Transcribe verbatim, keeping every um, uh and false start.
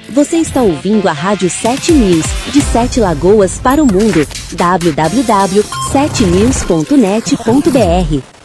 Você está ouvindo a Rádio sete News, de Sete Lagoas para o mundo. w w w ponto sete news ponto net ponto b r